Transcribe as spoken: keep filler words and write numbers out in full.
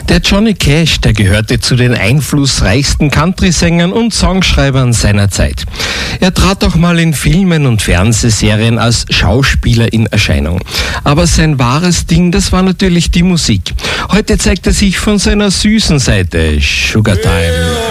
Der Johnny Cash, der gehörte zu den einflussreichsten Country-Sängern und Songschreibern seiner Zeit. Er trat auch mal in Filmen und Fernsehserien als Schauspieler in Erscheinung. Aber sein wahres Ding, das war natürlich die Musik. Heute zeigt er sich von seiner süßen Seite. Sugar Time.